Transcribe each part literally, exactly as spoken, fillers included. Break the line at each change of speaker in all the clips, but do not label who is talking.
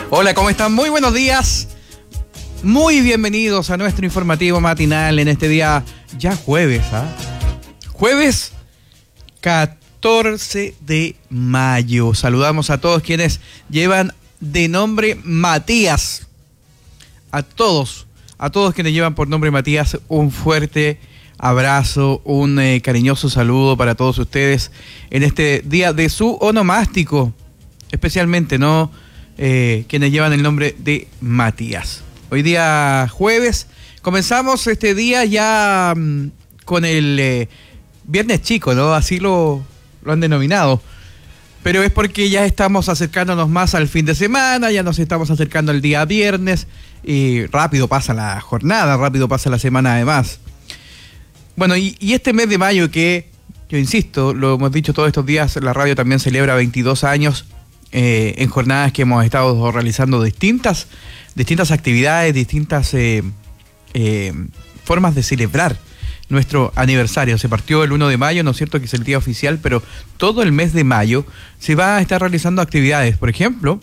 Hola, ¿cómo están? Muy buenos días. Muy bienvenidos a nuestro informativo matinal en este día ya jueves, ¿ah? Jueves catorce de mayo. Saludamos a todos quienes llevan de nombre Matías. A todos, a todos quienes llevan por nombre Matías, un fuerte abrazo, un eh, cariñoso saludo para todos ustedes en este día de su onomástico, especialmente, ¿no? Eh, quienes llevan el nombre de Matías. Hoy día jueves, comenzamos este día ya mmm, con el eh, Viernes Chico, ¿no? Así lo, lo han denominado. Pero es porque ya estamos acercándonos más al fin de semana, ya nos estamos acercando al día viernes y rápido pasa la jornada, rápido pasa la semana además. Bueno, y, y este mes de mayo que, yo insisto, lo hemos dicho todos estos días, la radio también celebra veintidós años eh, en jornadas que hemos estado realizando distintas, distintas actividades, distintas eh, eh, formas de celebrar nuestro aniversario. Se partió el uno de mayo, ¿no es cierto?, que es el día oficial, pero todo el mes de mayo se va a estar realizando actividades. Por ejemplo,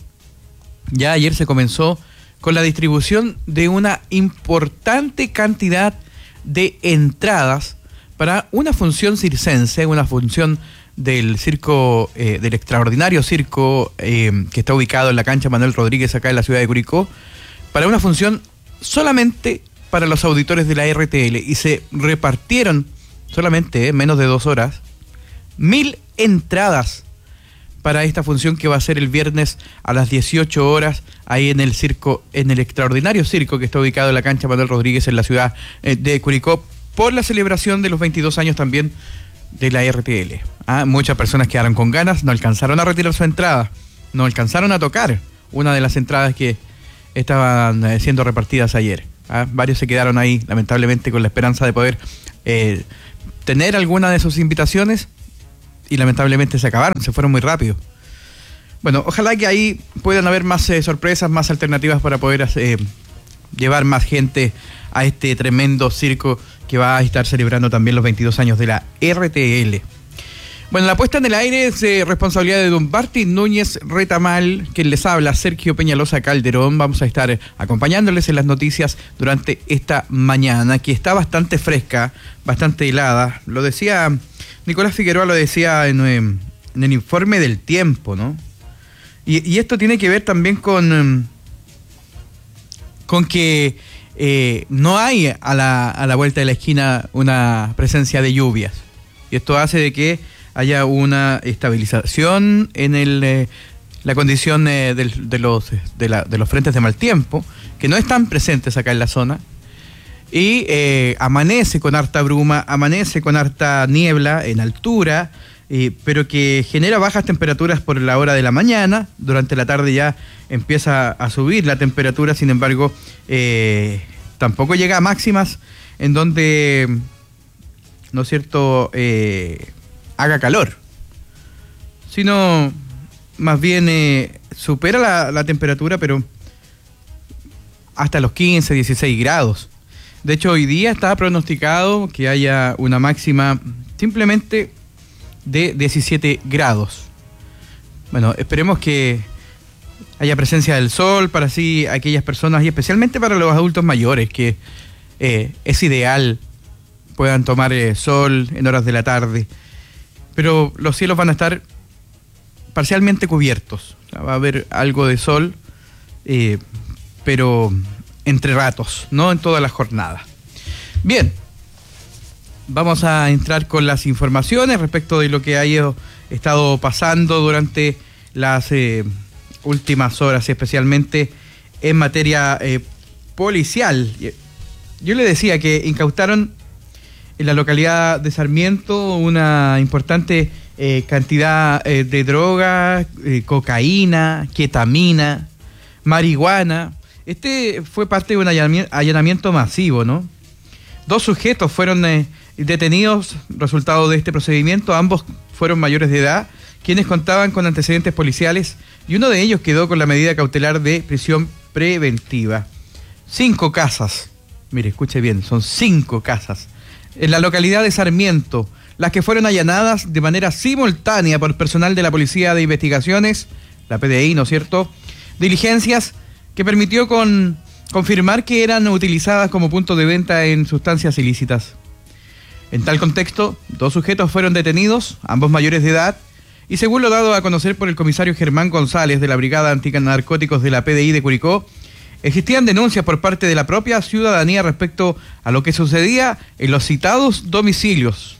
ya ayer se comenzó con la distribución de una importante cantidad de entradas para una función circense, una función del circo, eh, del extraordinario circo eh, que está ubicado en la cancha Manuel Rodríguez acá en la ciudad de Curicó, para una función solamente para los auditores de la R T L, y se repartieron solamente eh, menos de dos horas mil entradas para esta función que va a ser el viernes a las dieciocho horas ahí en el circo, en el extraordinario circo que está ubicado en la cancha Manuel Rodríguez en la ciudad eh, de Curicó, por la celebración de los veintidós años también de la R T L. Ah, muchas personas quedaron con ganas, no alcanzaron a retirar su entrada, no alcanzaron a tocar una de las entradas que estaban eh, siendo repartidas ayer. Ah, varios se quedaron ahí, lamentablemente, con la esperanza de poder eh, tener alguna de sus invitaciones, y lamentablemente se acabaron, se fueron muy rápido. Bueno, ojalá que ahí puedan haber más eh, sorpresas, más alternativas para poder eh, llevar más gente a este tremendo circo que va a estar celebrando también los veintidós años de la R T L. Bueno, la puesta en el aire es eh, responsabilidad de don Martín Núñez Retamal, quien les habla, Sergio Peñalosa Calderón. Vamos a estar acompañándoles en las noticias durante esta mañana, que está bastante fresca, bastante helada. Lo decía Nicolás Figueroa, lo decía en, en el informe del tiempo, ¿no? Y, y esto tiene que ver también con, con que eh, no hay a la, a la vuelta de la esquina una presencia de lluvias. Y esto hace de que haya una estabilización en el, eh, la condición eh, del, de, los, de, la, de los frentes de mal tiempo, que no están presentes acá en la zona, y eh, amanece con harta bruma, amanece con harta niebla en altura, eh, pero que genera bajas temperaturas por la hora de la mañana. Durante la tarde ya empieza a subir la temperatura, sin embargo, eh, tampoco llega a máximas en donde, ¿no es cierto?, eh, haga calor, sino más bien eh, supera la, la temperatura, pero hasta los quince, dieciséis grados. De hecho, hoy día está pronosticado que haya una máxima simplemente de diecisiete grados. Bueno, esperemos que haya presencia del sol para así aquellas personas, y especialmente para los adultos mayores, que eh, es ideal puedan tomar eh, sol en horas de la tarde. Pero los cielos van a estar parcialmente cubiertos. O sea, va a haber algo de sol, eh, pero entre ratos, no en toda la jornada. Bien, vamos a entrar con las informaciones respecto de lo que ha estado pasando durante las eh, últimas horas, especialmente en materia eh, policial. Yo le decía que incautaron en la localidad de Sarmiento una importante eh, cantidad eh, de droga, eh, cocaína, ketamina, marihuana. Este fue parte de un allanamiento masivo, ¿no? Dos sujetos fueron eh, detenidos resultado de este procedimiento. Ambos fueron mayores de edad, quienes contaban con antecedentes policiales, y uno de ellos quedó con la medida cautelar de prisión preventiva. Cinco casas, mire, escuche bien, son cinco casas en la localidad de Sarmiento, las que fueron allanadas de manera simultánea por personal de la Policía de Investigaciones, la P D I, ¿no es cierto?, Diligencias que permitió con, confirmar que eran utilizadas como punto de venta en sustancias ilícitas. En tal contexto, dos sujetos fueron detenidos, ambos mayores de edad, y según lo dado a conocer por el comisario Germán González de la Brigada Antinarcóticos de la P D I de Curicó, existían denuncias por parte de la propia ciudadanía respecto a lo que sucedía en los citados domicilios.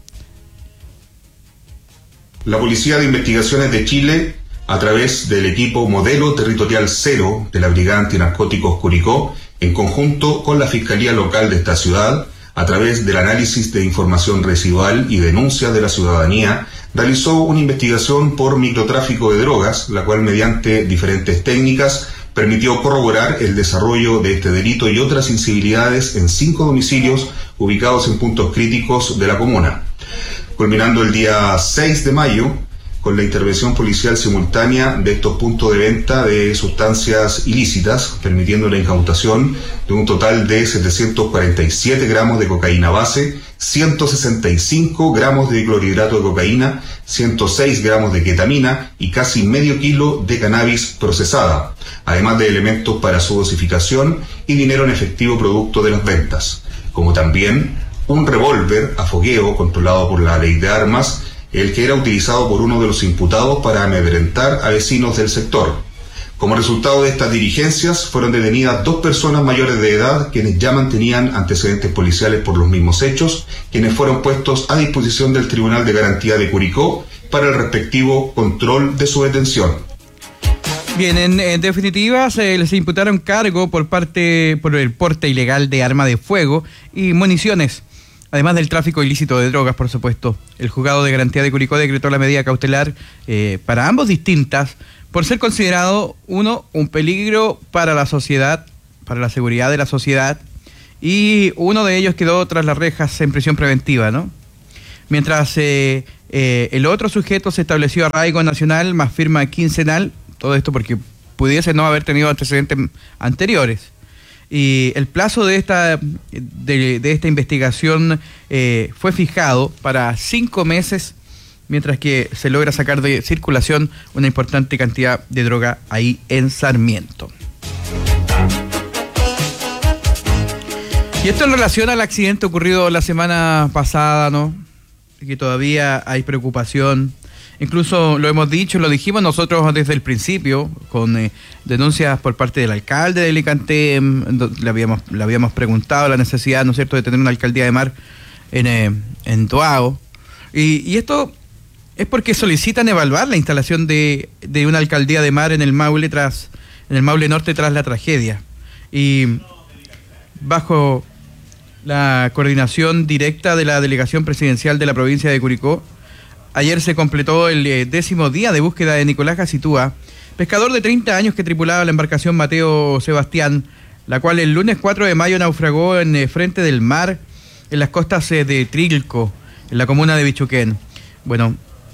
La Policía de Investigaciones de Chile, a través del equipo Modelo Territorial Cero de la Brigada Antinarcóticos Curicó, en conjunto con la Fiscalía Local de esta ciudad, a través del análisis de información residual y denuncias de la ciudadanía, realizó una investigación por microtráfico de drogas, la cual mediante diferentes técnicas permitió corroborar el desarrollo de este delito y otras incivilidades en cinco domicilios ubicados en puntos críticos de la comuna. Culminando el día seis de mayo, con la intervención policial simultánea de estos puntos de venta de sustancias ilícitas, permitiendo la incautación de un total de setecientos cuarenta y siete gramos de cocaína base, ciento sesenta y cinco gramos de clorhidrato de cocaína, ciento seis gramos de ketamina y casi medio kilo de cannabis procesada, además de elementos para su dosificación y dinero en efectivo producto de las ventas, como también un revólver a fogueo controlado por la ley de armas, el que era utilizado por uno de los imputados para amedrentar a vecinos del sector. Como resultado de estas diligencias, fueron detenidas dos personas mayores de edad, quienes ya mantenían antecedentes policiales por los mismos hechos, quienes fueron puestos a disposición del Tribunal de Garantía de Curicó para el respectivo control de su detención.
Bien, en, en definitiva, se les imputaron cargo por parte por el porte ilegal de arma de fuego y municiones, además del tráfico ilícito de drogas, por supuesto. El juzgado de garantía de Curicó decretó la medida cautelar eh, para ambos distintas por ser considerado, uno, un peligro para la sociedad, para la seguridad de la sociedad, y uno de ellos quedó tras las rejas en prisión preventiva, ¿no? Mientras eh, eh, el otro sujeto se estableció arraigo nacional más firma quincenal, todo esto porque pudiese no haber tenido antecedentes anteriores. Y el plazo de esta de, de esta investigación eh, fue fijado para cinco meses, mientras que se logra sacar de circulación una importante cantidad de droga ahí en Sarmiento. Y esto en relación al accidente ocurrido la semana pasada, ¿no? Que todavía hay preocupación. Incluso lo hemos dicho, lo dijimos nosotros desde el principio, con eh, denuncias por parte del alcalde de Licantem. Le habíamos, le habíamos preguntado la necesidad, ¿no es cierto?, de tener una alcaldía de mar en, eh, en Toago. Y, y esto es porque solicitan evaluar la instalación de, de una alcaldía de mar en el Maule tras, en el Maule Norte tras la tragedia. Y bajo la coordinación directa de la delegación presidencial de la provincia de Curicó, ayer se completó el eh, décimo día de búsqueda de Nicolás Gacitúa, pescador de treinta años que tripulaba la embarcación Mateo Sebastián, la cual el lunes cuatro de mayo naufragó en eh, frente del mar, en las costas eh, de Trilco, en la comuna de Bichuquén. Bueno,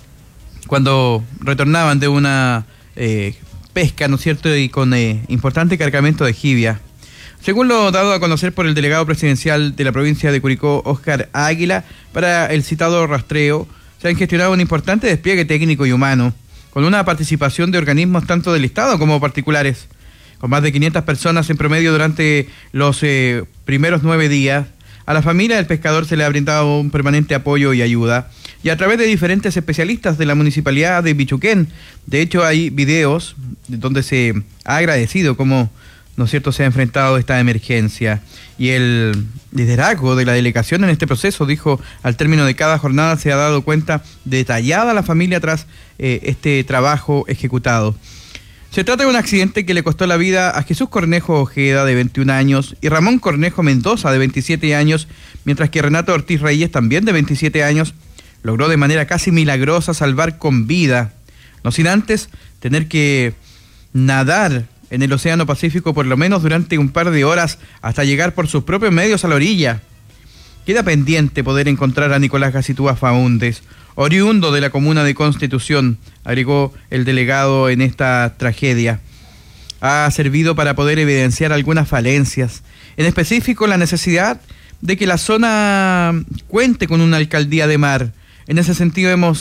cuando retornaban de una eh, pesca, ¿no es cierto?, y con eh, importante cargamento de jibia. Según lo dado a conocer por el delegado presidencial de la provincia de Curicó, Óscar Águila, para el citado rastreo, se han gestionado un importante despliegue técnico y humano, con una participación de organismos tanto del Estado como particulares, con más de quinientas personas en promedio durante los eh, primeros nueve días. A la familia del pescador se le ha brindado un permanente apoyo y ayuda, y a través de diferentes especialistas de la municipalidad de Bichuquén. De hecho, hay videos donde se ha agradecido cómo, ¿no es cierto?, se ha enfrentado esta emergencia. Y el liderazgo de la delegación en este proceso, dijo, al término de cada jornada se ha dado cuenta detallada a la familia tras eh, este trabajo ejecutado. Se trata de un accidente que le costó la vida a Jesús Cornejo Ojeda, de veintiún años, y Ramón Cornejo Mendoza, de veintisiete años, mientras que Renato Ortiz Reyes, también de veintisiete años, logró de manera casi milagrosa salvar con vida, no sin antes tener que nadar en el Océano Pacífico por lo menos durante un par de horas hasta llegar por sus propios medios a la orilla. Queda pendiente poder encontrar a Nicolás Gacitúa Faúndez, oriundo de la comuna de Constitución, agregó el delegado en esta tragedia. Ha servido para poder evidenciar algunas falencias, en específico la necesidad de que la zona cuente con una alcaldía de mar. En ese sentido hemos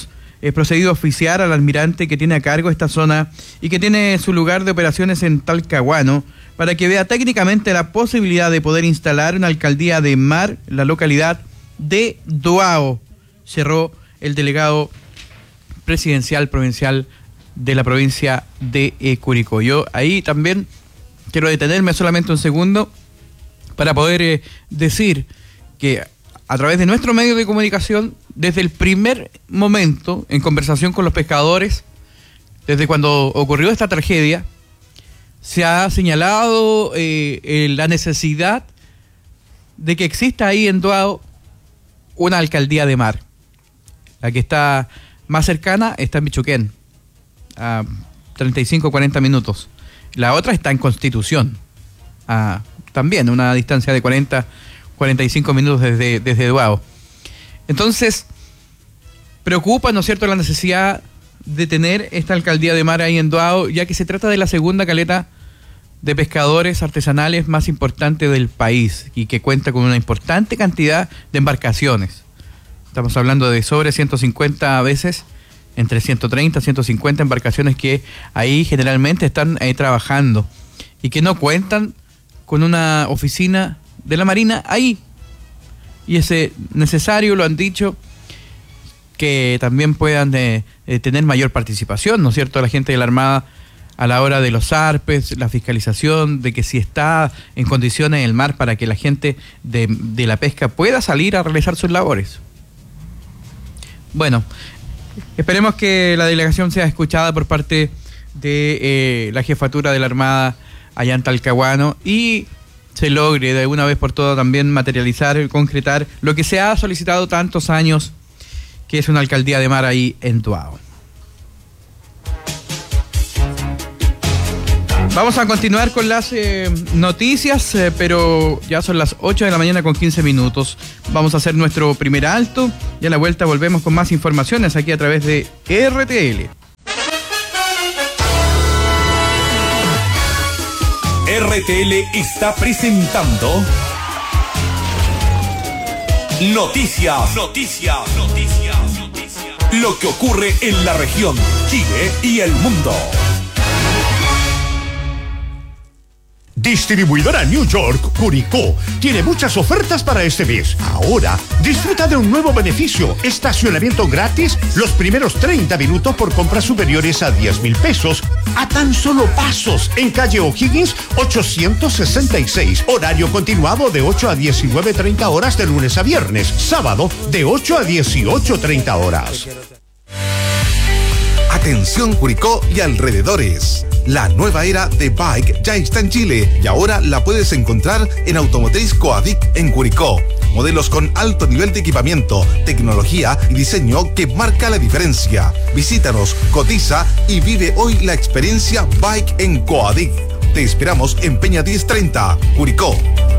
eh, procedido a oficiar al almirante que tiene a cargo esta zona y que tiene su lugar de operaciones en Talcahuano para que vea técnicamente la posibilidad de poder instalar una alcaldía de mar en la localidad de Doao, cerró el delegado presidencial provincial de la provincia de eh, Curicó. Yo ahí también quiero detenerme solamente un segundo para poder eh, decir que a través de nuestro medio de comunicación, desde el primer momento, en conversación con los pescadores, desde cuando ocurrió esta tragedia, se ha señalado eh, eh, la necesidad de que exista ahí en Doao una alcaldía de mar. La que está más cercana está en Michoquén, a treinta y cinco a cuarenta minutos. La otra está en Constitución, a también una distancia de cuarenta a cuarenta y cinco minutos desde, desde Doao. Entonces, preocupa, ¿no es cierto?, la necesidad de tener esta alcaldía de mar ahí en Doao, ya que se trata de la segunda caleta de pescadores artesanales más importante del país y que cuenta con una importante cantidad de embarcaciones. Estamos hablando de sobre ciento cincuenta veces, entre ciento treinta a ciento cincuenta embarcaciones que ahí generalmente están ahí trabajando y que no cuentan con una oficina de la Marina ahí. Y es necesario, lo han dicho, que también puedan eh, eh, tener mayor participación, ¿no es cierto?, la gente de la Armada a la hora de los arpes, la fiscalización, de que si está en condiciones el mar para que la gente de, de la pesca pueda salir a realizar sus labores. Bueno, esperemos que la delegación sea escuchada por parte de eh, la jefatura de la Armada allá en Talcahuano y se logre de una vez por todas también materializar y concretar lo que se ha solicitado tantos años, que es una alcaldía de mar ahí en Doao. Vamos a continuar con las eh, noticias, eh, pero ya son las ocho de la mañana con quince minutos. Vamos a hacer nuestro primer alto y a la vuelta volvemos con más informaciones aquí a través de R T L.
R T L está presentando Noticias, Noticias, Noticias, Noticias. Lo que ocurre en la región, Chile y el mundo.
Distribuidora New York Curicó tiene muchas ofertas para este mes. Ahora, disfruta de un nuevo beneficio: estacionamiento gratis los primeros treinta minutos por compras superiores a diez mil pesos, a tan solo pasos, en calle O'Higgins ochocientos sesenta y seis. Horario continuado de ocho a diecinueve treinta horas de lunes a viernes. Sábado de ocho a dieciocho treinta horas.
Atención Curicó y alrededores. La nueva era de Bike ya está en Chile y ahora la puedes encontrar en Automotriz Coadic en Curicó. Modelos con alto nivel de equipamiento, tecnología y diseño que marca la diferencia. Visítanos, cotiza y vive hoy la experiencia Bike en Coadic. Te esperamos en Peña diez treinta, Curicó.